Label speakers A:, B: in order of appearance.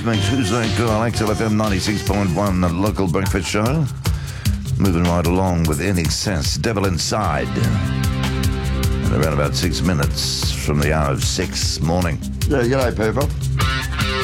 A: evening, Tuesday, Girl XLFM 96.1, the local breakfast show. Moving right along with INXS, Devil Inside. And around about 6 minutes from the hour of 6 morning.
B: Yeah, g'day people.